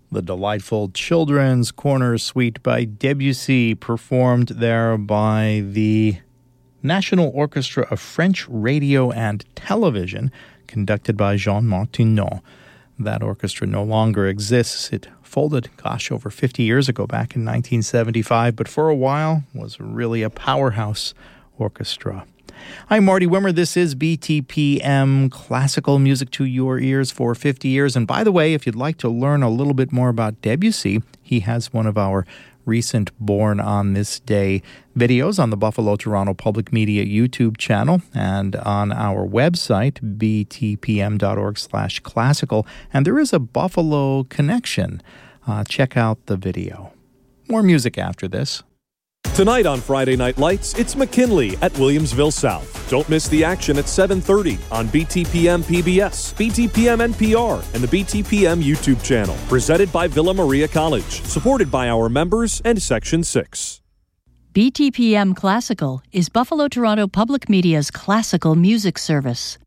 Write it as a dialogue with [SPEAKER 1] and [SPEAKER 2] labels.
[SPEAKER 1] The delightful Children's Corner Suite by Debussy, performed there by the National Orchestra of French Radio and Television, conducted by Jean Martineau. That orchestra no longer exists. It folded, over 50 years ago, back in 1975, but for a while was really a powerhouse orchestra. I'm Marty Wimmer. This is BTPM, classical music to your ears for 50 years. And by the way, if you'd like to learn a little bit more about Debussy, he has one of our recent Born on This Day videos on the Buffalo Toronto Public Media YouTube channel and on our website, btpm.org/classical. And there is a Buffalo connection. Check out the video. More music after this.
[SPEAKER 2] Tonight on Friday Night Lights, it's McKinley at Williamsville South. Don't miss the action at 7:30 on BTPM PBS, BTPM NPR, and the BTPM YouTube channel. Presented by Villa Maria College. Supported by our members and Section 6.
[SPEAKER 3] BTPM Classical is Buffalo Toronto Public Media's classical music service.